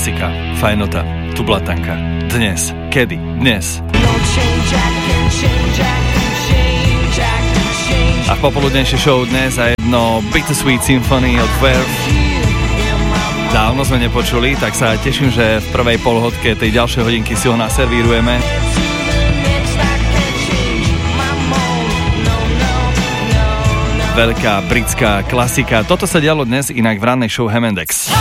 Klasika, fajnota, tu blatanka. Dnes, kedy? Dnes. A v popoludnejšej show dnes a jedno Bittersweet Symphony od Verve. Dávno sme nepočuli, tak sa teším, že v prvej polhodke tej ďalšej hodinky si ho naservírujeme. Veľká britská klasika. Toto sa dialo dnes inak v rannej show Hemendex.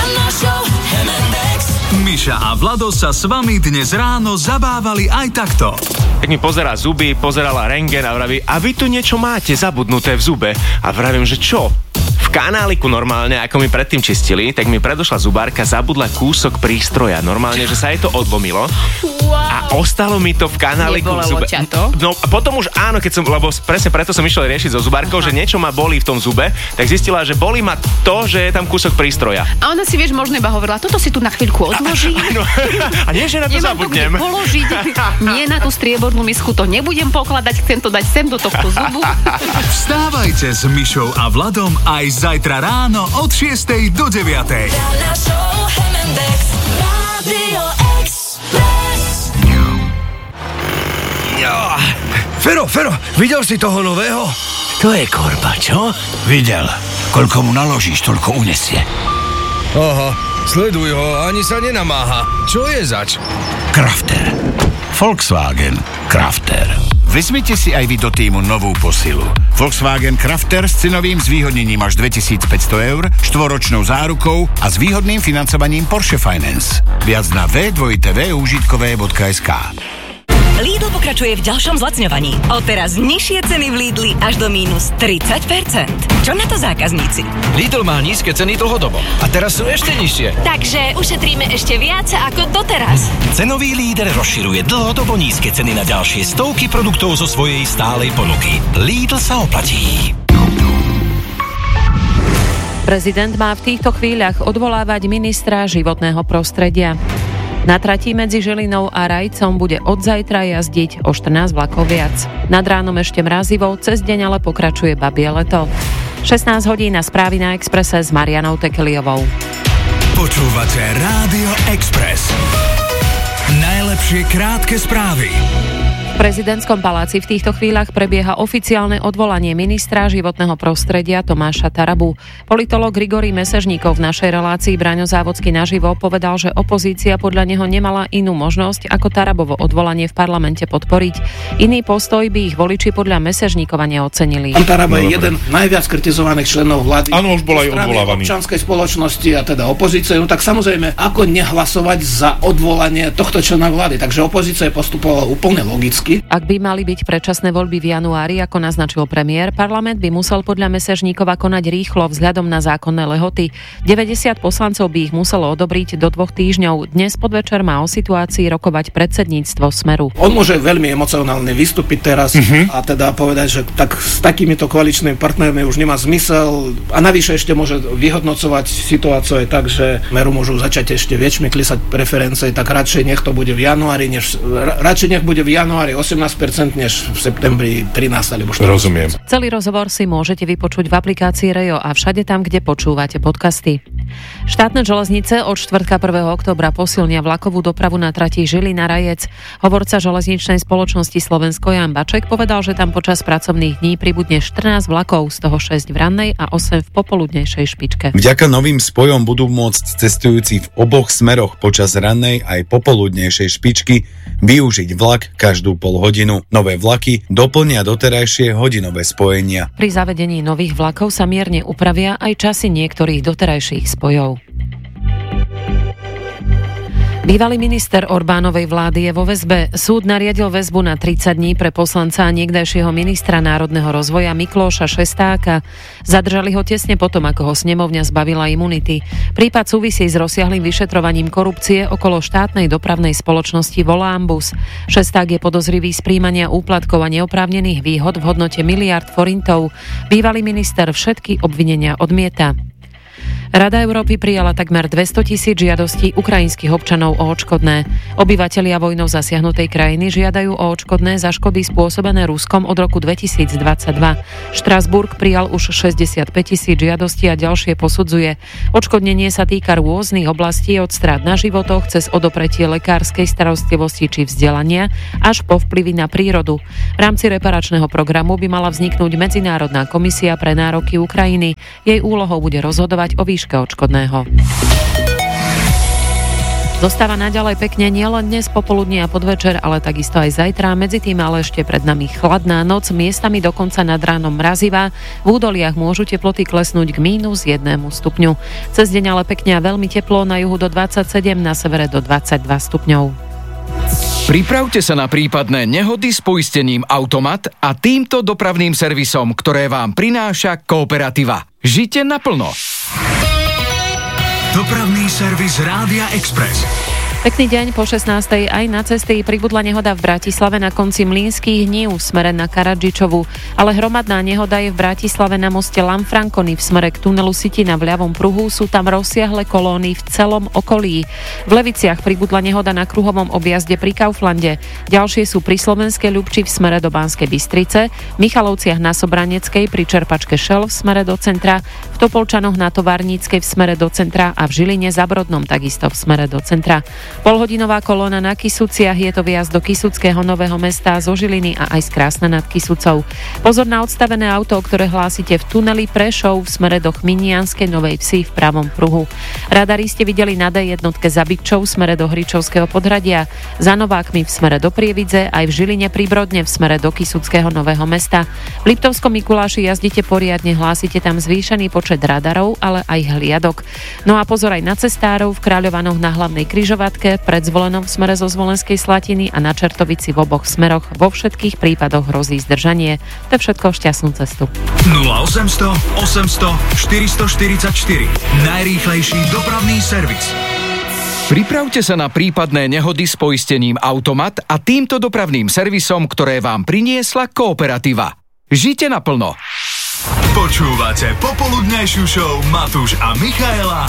Miša a Vlado sa s vami dnes ráno zabávali aj takto. Tak mi pozerá zuby, pozerala rentgen a vraví, a vy tu niečo máte zabudnuté v zube. A vravím, že čo? V kanáliku normálne, ako mi predtým čistili, tak mi predošla zubárka, zabudla kúsok prístroja. Normálne, že sa jej to odlomilo. A ostalo mi to v kanáliku v zube. Ťa to? No a potom už áno, keď som, lebo presne preto som išiel riešiť so zubárkou, že niečo ma bolí v tom zube, tak zistila, že bolí ma to, že je tam kúsok prístroja. A ona si, vieš, možno iba hovorila, toto si tu na chvíľku odložím. A nie, že na to zabudnem. Nemám to položiť. Nie na tú striebornú misku to nebudem pokladať, chcem to dať sem do tohto zubu. Vstávajte s Mišou a Vladom aj zajtra ráno od 6 do 9. Fero, videl si toho nového? To je korba, čo? Videl. Koľko mu naložíš, toľko unesie. Aha, sleduj ho, ani sa nenamáha. Čo je zač? Crafter. Volkswagen Crafter. Vezmite si aj vy do týmu novú posilu. Volkswagen Crafter s cenovým zvýhodnením až 2500 €, štvoročnou zárukou a s výhodným financovaním Porsche Finance. Viac na www.užitkové.sk. Lidl pokračuje v ďalšom zlacňovaní. Odteraz nižšie ceny v Lidli až do mínus 30%. Čo na to zákazníci? Lidl má nízke ceny dlhodobo a teraz sú ešte nižšie. Takže ušetríme ešte viac ako doteraz. Cenový líder rozširuje dlhodobo nízke ceny na ďalšie stovky produktov zo svojej stálej ponuky. Lidl sa oplatí. Prezident má v týchto chvíľach odvolávať ministra životného prostredia. Na trati medzi Žilinou a Rajcom bude od zajtra jazdiť o 14 vlakov viac. Nad ránom ešte mrazivo, cez deň ale pokračuje babie leto. 16 hodín na správy na Expresse s Marianou Tekeliovou. Počúvate Rádio Express. Najlepšie krátke správy. V prezidentskom paláci v týchto chvíľach prebieha oficiálne odvolanie ministra životného prostredia Tomáša Tarabu. Politológ Grigorij Mesežníkov v našej relácii Braňo Závodský naživo povedal, že opozícia podľa neho nemala inú možnosť ako Tarabovo odvolanie v parlamente podporiť. Iný postoj by ich voliči podľa Mesežníkova neocenili. Taraba je jeden najviac kritizovaných členov vlády. Áno, už bol aj odvolávaný. Občianskej spoločnosti a teda opozície, no tak samozrejme, ako nehlasovať za odvolanie tohto člena vlády. Takže opozícia postupovala úplne logicky. Ak by mali byť predčasné voľby v januári, ako naznačil premiér, parlament by musel podľa Mesežníkova konať rýchlo vzhľadom na zákonné lehoty. 90 poslancov by ich muselo odobriť do 2 týždňov. Dnes podvečer má o situácii rokovať predsedníctvo Smeru. On môže veľmi emocionálne vystúpiť teraz a teda povedať, že tak s takýmito koaličnými partnermi už nemá zmysel a navyše ešte môže vyhodnocovať situáciu aj tak, že Smeru môžu začať ešte väčšmi klesať preferencie, tak radšej nech to bude v januári, radšej nech bude v januári 18% než v septembri 13 alebo 14. Rozumiem. Celý rozhovor si môžete vypočuť v aplikácii Rejo a všade tam, kde počúvate podcasty. Štátne železnice od štvrtka 1. októbra posilnia vlakovú dopravu na trati Žilina-Rajec. Hovorca železničnej spoločnosti Slovensko Jan Baček povedal, že tam počas pracovných dní pribudne 14 vlakov, z toho 6 v rannej a 8 v popoludnejšej špičke. Vďaka novým spojom budú môcť cestujúci v oboch smeroch počas rannej aj popoludnejšej špičky využiť vlak každú polhodinu. Nové vlaky doplnia doterajšie hodinové spojenia. Pri zavedení nových vlakov sa mierne upravia aj časy niektorých doterajších spojov. Bývalý minister Orbánovej vlády je vo väzbe. Súd nariadil väzbu na 30 dní pre poslanca a niekdajšieho ministra národného rozvoja Miklóša Šestáka. Zadržali ho tesne potom, ako ho snemovňa zbavila imunity. Prípad súvisí s rozsiahlym vyšetrovaním korupcie okolo štátnej dopravnej spoločnosti Volambus. Šesták je podozrivý z prijímania úplatkov a neoprávnených výhod v hodnote miliárd forintov. Bývalý minister všetky obvinenia odmieta. Rada Európy prijala takmer 200 000 žiadostí ukrajinských občanov o odškodné. Obyvatelia vojnou zasiahnutej krajiny žiadajú o odškodné za škody spôsobené Ruskom od roku 2022. Štrasburg prijal už 65 000 žiadostí a ďalšie posudzuje. Odškodnenie sa týka rôznych oblastí od strát na životoch cez odopretie lekárskej starostlivosti či vzdelania až po vplyvy na prírodu. V rámci reparačného programu by mala vzniknúť Medzinárodná komisia pre nároky Ukrajiny. Jej úlohou bude rozhodovať o výške odškodného. Zostáva naďalej pekne nielen dnes popoludní a podvečer, ale takisto aj zajtra. Medzi tým ale ešte pred nami chladná noc, miestami dokonca nad ránom mrazivá. V údoliach môžu teploty klesnúť k -1 stupňu. Cez deň ale pekne a veľmi teplo, na juhu do 27, na severe do 22 stupňov. Pripravte sa na prípadné nehody s poistením Automat a týmto dopravným servisom, ktoré vám prináša Kooperativa. Žite naplno. Dopravný servis Rádia Express. Pekný deň, po 16. aj na cesty pribudla nehoda v Bratislave na konci Mlynských hnív v smere na Karadžičovu, ale hromadná nehoda je v Bratislave na moste Lamfrankony v smere k tunelu Sitina v ľavom pruhu, sú tam rozsiahle kolóny v celom okolí. V Leviciach pribudla nehoda na kruhovom objazde pri Kauflande, ďalšie sú pri Slovenskej Ľubči v smere do Banskej Bystrice, v Michalovciach na Sobraneckej pri čerpačke Šel v smere do centra, v Topolčanoch na Tovarníckej v smere do centra a v Žiline za Brodnom takisto v smere do centra. Polhodinová kolóna na Kysuciach, je to viazd do Kysuckého Nového Mesta zo Žiliny a aj z Krásna nad Kysucou. Pozor na odstavené auto, ktoré hlásite v tuneli Prešov v smere do Chminianskej Novej Vsi v pravom pruhu. Radari ste videli na D1 za Bykčou v smere do Hričovského Podhradia, za Novákmi v smere do Prievidze, aj v Žiline pri Brodne v smere do Kysuckého Nového Mesta. V Liptovskom Mikuláši jazdite poriadne, hlásite tam zvýšený počet radarov, ale aj hliadok. No a pozor aj na cestárov v Kráľovanoch na Hlavnej križovatke, pred Zvolenom v smere zo Zvolenskej Slatiny a na Čertovici v oboch smeroch. Vo všetkých prípadoch hrozí zdržanie. To je všetko, šťastnú cestu. 0800 800 444. Najrýchlejší dopravný servis. Pripravte sa na prípadné nehody s poistením Automat a týmto dopravným servisom, ktoré vám priniesla Kooperativa. Žite naplno. Počúvate popoludnejšiu show Matúš a Michaela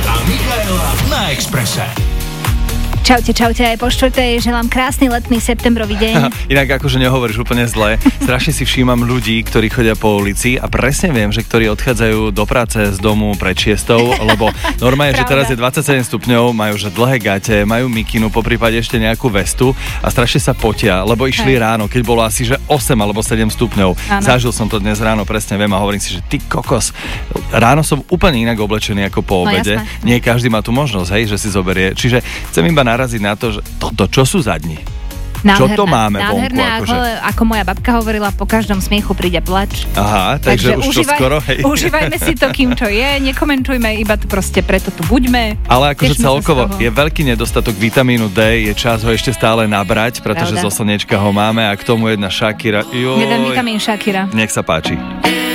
na Expresse. Čaute, aj po štvrtej želám krásny letný septembrový deň. Inak akože nehovoríš úplne zle. Strašne si všímam ľudí, ktorí chodia po ulici a presne viem, že ktorí odchádzajú do práce z domu pred 6, lebo normálne, že teraz je 27 stupňov, majú že dlhé gate, majú mikinu, poprípade ešte nejakú vestu a strašne sa potia, lebo išli ráno, keď bolo asi že 8 alebo 7 stupňov. Áno. Zažil som to dnes ráno, presne viem a hovorím si, že ty kokos, ráno som úplne inak oblečený ako po obede. No, nie každý má tu možnosť, hej, že si zoberie. Čiže chcem iba naraziť na to, že toto, čo sú za dni? Čo to máme vonku? Ako moja babka hovorila, po každom smiechu príde plač. Aha, takže už to skoro, hej. Užívajme si to, kým čo je, nekomentujme, iba tu proste preto tu buďme. Ale akože celkovo je veľký nedostatok vitamínu D, je čas ho ešte stále nabrať, pretože zo slnečka ho máme a k tomu jedna Shakira. Jeden vitamín Shakira. Nech sa páči.